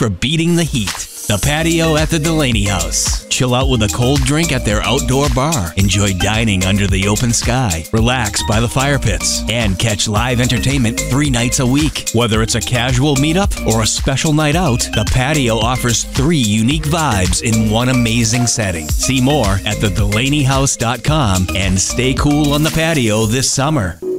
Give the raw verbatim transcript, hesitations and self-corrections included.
for beating the heat. The Patio at the Delaney House. Chill out with a cold drink at their outdoor bar. Enjoy dining under the open sky. Relax by the fire pits. And catch live entertainment three nights a week. Whether it's a casual meetup or a special night out, the Patio offers three unique vibes in one amazing setting. See more at the delaney house dot com and stay cool on the patio this summer.